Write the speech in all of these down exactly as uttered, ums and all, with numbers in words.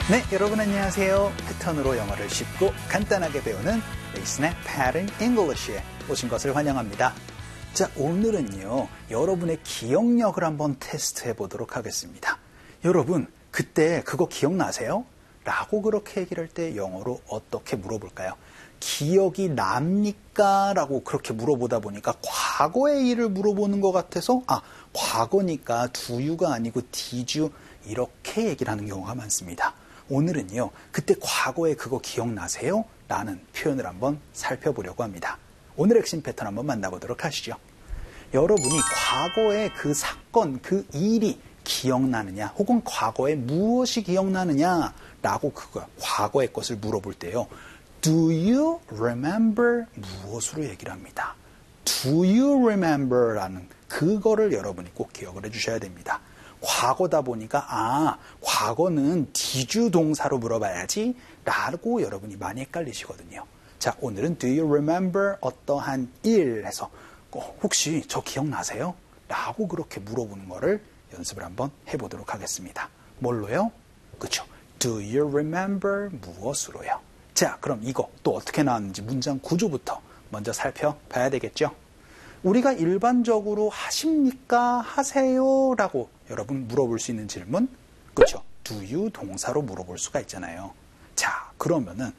네, 여러분 안녕하세요. 패턴으로 영어를 쉽고 간단하게 배우는 레이슨의 Pattern English에 오신 것을 환영합니다. 자, 오늘은요, 여러분의 기억력을 한번 테스트해 보도록 하겠습니다. 여러분, 그때 그거 기억나세요? 라고 그렇게 얘기를 할 때 영어로 어떻게 물어볼까요? 기억이 납니까? 라고 그렇게 물어보다 보니까 과거의 일을 물어보는 것 같아서 아, 과거니까 do you가 아니고 did you 이렇게 얘기를 하는 경우가 많습니다. 오늘은요, 그때 과거에 그거 기억나세요? 라는 표현을 한번 살펴보려고 합니다. 오늘의 핵심 패턴 한번 만나보도록 하시죠. 여러분이 과거의 그 사건, 그 일이 기억나느냐, 혹은 과거에 무엇이 기억나느냐 라고 그거, 과거의 것을 물어볼 때요. Do you remember 무엇으로 얘기를 합니다. Do you remember 라는 그거를 여러분이 꼭 기억을 해주셔야 됩니다. 과거다 보니까 아, 과거는 did you 동사로 물어봐야지 라고 여러분이 많이 헷갈리시거든요. 자, 오늘은 do you remember 어떠한 일 해서 혹시 저 기억나세요? 라고 그렇게 물어보는 거를 연습을 한번 해보도록 하겠습니다. 뭘로요? 그렇죠. Do you remember 무엇으로요? 자, 그럼 이거 또 어떻게 나왔는지 문장 구조부터 먼저 살펴봐야 되겠죠? 우리가 일반적으로 하십니까? 하세요? 라고 여러분 물어볼 수 있는 질문? 그렇죠. Do you 동사로 물어볼 수가 있잖아요. 자, 그러면은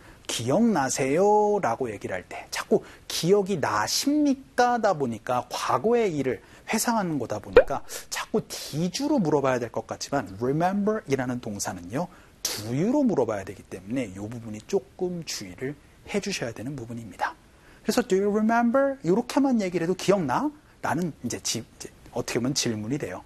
기억나세요? 라고 얘기를 할 때 자꾸 기억이 나십니까? 다 보니까 과거의 일을 회상하는 거다 보니까 자꾸 did you로 물어봐야 될 것 같지만 remember 이라는 동사는요. do you로 물어봐야 되기 때문에 이 부분이 조금 주의를 해주셔야 되는 부분입니다. 그래서 do you remember? 이렇게만 얘기를 해도 기억나? 라는 이제, 지, 이제 어떻게 보면 질문이 돼요.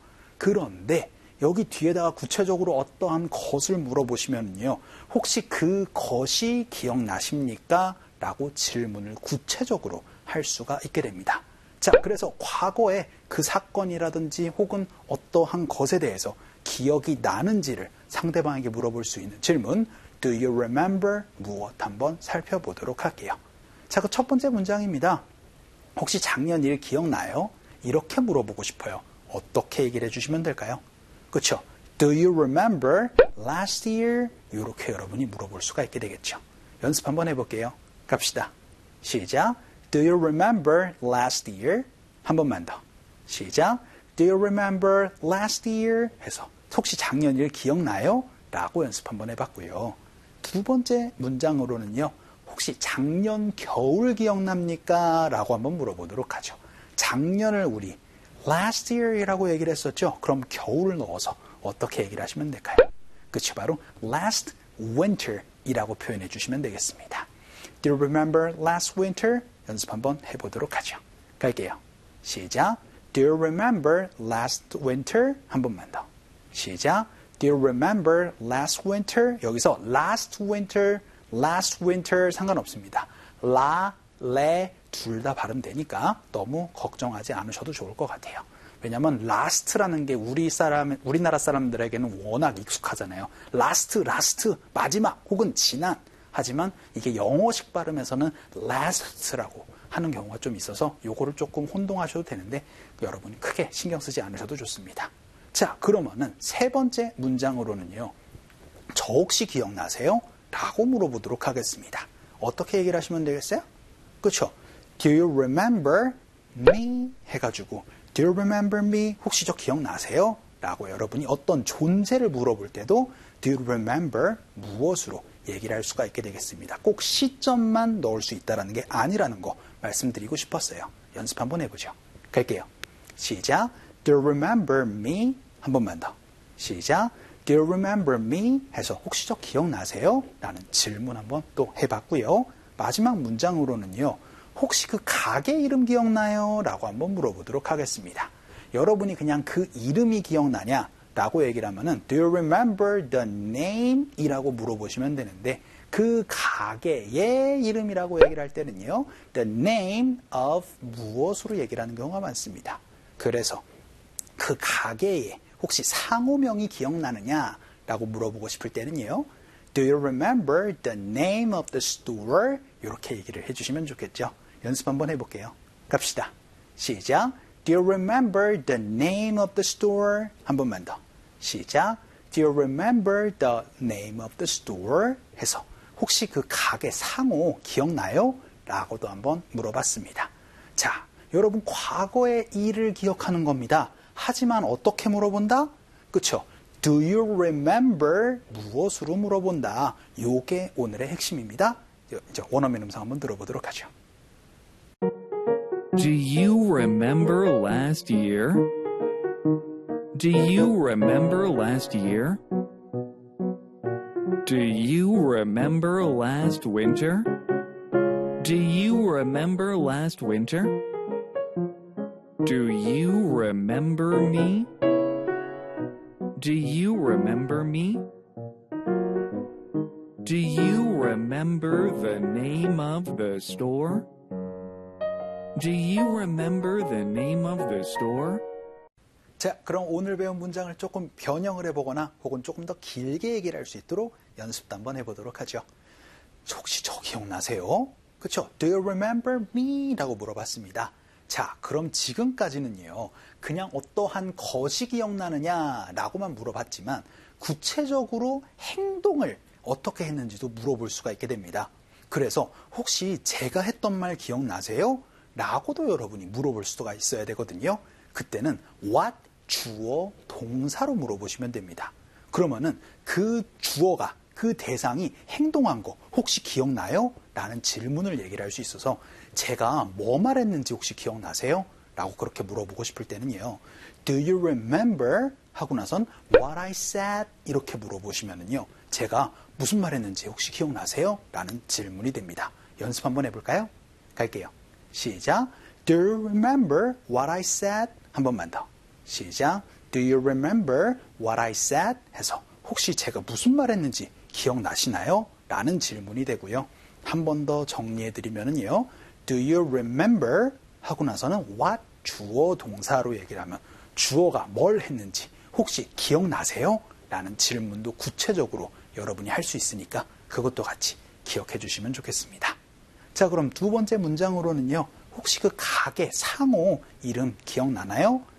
그런데 여기 뒤에다가 구체적으로 어떠한 것을 물어보시면요. 혹시 그 것이 기억나십니까? 라고 질문을 구체적으로 할 수가 있게 됩니다. 자, 그래서 과거에 그 사건이라든지 혹은 어떠한 것에 대해서 기억이 나는지를 상대방에게 물어볼 수 있는 질문 Do you remember? 무엇 한번 살펴보도록 할게요. 자, 그 첫 번째 문장입니다. 혹시 작년 일 기억나요? 이렇게 물어보고 싶어요. 어떻게 얘기를 해주시면 될까요? 그렇죠. Do you remember last year? 이렇게 여러분이 물어볼 수가 있게 되겠죠. 연습 한번 해볼게요. 갑시다. 시작. Do you remember last year? 한 번만 더. 시작. Do you remember last year? 해서 혹시 작년 일 기억나요? 라고 연습 한번 해봤고요. 두 번째 문장으로는요. 혹시 작년 겨울 기억납니까? 라고 한번 물어보도록 하죠. 작년을 우리 last year이라고 얘기를 했었죠. 그럼 겨울을 넣어서 어떻게 얘기를 하시면 될까요? 그렇죠. 바로 last winter이라고 표현해 주시면 되겠습니다. Do you remember last winter? 연습 한번 해보도록 하죠. 갈게요. 시작. Do you remember last winter? 한 번만 더. 시작. Do you remember last winter? 여기서 last winter, last winter 상관없습니다. 라, 레 둘 다 발음되니까 너무 걱정하지 않으셔도 좋을 것 같아요. 왜냐하면 last라는 게 우리 사람, 우리나라 사람들에게는 워낙 익숙하잖아요. last, last, 마지막 혹은 지난. 하지만 이게 영어식 발음에서는 last라고 하는 경우가 좀 있어서 요거를 조금 혼동하셔도 되는데 여러분이 크게 신경 쓰지 않으셔도 좋습니다. 자, 그러면은 세 번째 문장으로는요. 저 혹시 기억나세요? 라고 물어보도록 하겠습니다. 어떻게 얘기를 하시면 되겠어요? 그렇죠. Do you remember me? 해가지고 Do you remember me? 혹시 저 기억나세요? 라고 여러분이 어떤 존재를 물어볼 때도 Do you remember? 무엇으로 얘기를 할 수가 있게 되겠습니다. 꼭 시점만 넣을 수 있다는 게 아니라는 거 말씀드리고 싶었어요. 연습 한번 해보죠. 갈게요. 시작. Do you remember me? 한 번만 더. 시작. Do you remember me? 해서 혹시 저 기억나세요? 라는 질문 한번 또 해봤고요. 마지막 문장으로는요. 혹시 그 가게 이름 기억나요? 라고 한번 물어보도록 하겠습니다. 여러분이 그냥 그 이름이 기억나냐? 라고 얘기를 하면은 Do you remember the name? 이라고 물어보시면 되는데 그 가게의 이름이라고 얘기를 할 때는요. The name of 무엇으로 얘기를 하는 경우가 많습니다. 그래서 그 가게의 혹시 상호명이 기억나느냐? 라고 물어보고 싶을 때는요. Do you remember the name of the store? 이렇게 얘기를 해주시면 좋겠죠. 연습 한번 해볼게요. 갑시다. 시작. Do you remember the name of the store? 한 번만 더. 시작. Do you remember the name of the store? 해서 혹시 그 가게 상호 기억나요? 라고도 한번 물어봤습니다. 자, 여러분 과거의 일을 기억하는 겁니다. 하지만 어떻게 물어본다? 그쵸? Do you remember? 무엇으로 물어본다. 요게 오늘의 핵심입니다. 이제 원어민 음성 한번 들어보도록 하죠. Do you remember last year? Do you remember last year? Do you remember last winter? Do you remember last winter? Do you remember me? Do you remember me? Do you remember the name of the store? Do you remember the name of the store? 자, 그럼 오늘 배운 문장을 조금 변형을 해보거나 혹은 조금 더 길게 얘기를 할 수 있도록 연습도 한번 해보도록 하죠. 혹시 저 기억나세요? 그쵸? Do you remember me? 라고 물어봤습니다. 자, 그럼 지금까지는요, 그냥 어떠한 것이 기억나느냐 라고만 물어봤지만 구체적으로 행동을 어떻게 했는지도 물어볼 수가 있게 됩니다. 그래서 혹시 제가 했던 말 기억나세요? 라고도 여러분이 물어볼 수가 있어야 되거든요. 그때는 what 주어 동사로 물어보시면 됩니다. 그러면은 그 주어가 그 대상이 행동한 거 혹시 기억나요? 라는 질문을 얘기를 할 수 있어서 제가 뭐 말했는지 혹시 기억나세요? 라고 그렇게 물어보고 싶을 때는요. Do you remember? 하고 나선 what I said? 이렇게 물어보시면은요. 제가 무슨 말했는지 혹시 기억나세요? 라는 질문이 됩니다. 연습 한번 해볼까요? 갈게요. 시작. Do you remember what I said? 한 번만 더. 시작. Do you remember what I said? 해서 혹시 제가 무슨 말했는지 기억나시나요? 라는 질문이 되고요. 한 번 더 정리해드리면은요. Do you remember? 하고 나서는 what 주어 동사로 얘기를 하면 주어가 뭘 했는지 혹시 기억나세요? 라는 질문도 구체적으로 여러분이 할 수 있으니까 그것도 같이 기억해 주시면 좋겠습니다. 자, 그럼 두 번째 문장으로는요. 혹시 그 가게 상호 이름 기억나나요?